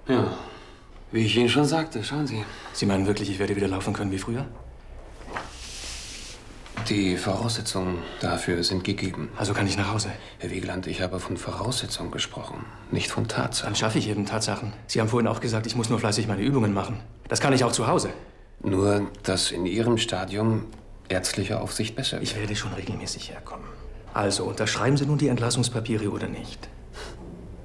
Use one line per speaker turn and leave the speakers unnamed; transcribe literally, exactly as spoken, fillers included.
Ja, wie ich Ihnen schon sagte, schauen Sie.
Sie meinen wirklich, ich werde wieder laufen können wie früher?
Die Voraussetzungen dafür sind gegeben.
Also kann ich nach Hause?
Herr Wiegeland, ich habe von Voraussetzungen gesprochen, nicht von Tatsachen.
Dann schaffe ich eben Tatsachen. Sie haben vorhin auch gesagt, ich muss nur fleißig meine Übungen machen. Das kann ich auch zu Hause.
Nur, dass in Ihrem Stadium ärztliche Aufsicht besser wäre.
Ich werde schon regelmäßig herkommen. Also, unterschreiben Sie nun die Entlassungspapiere oder nicht?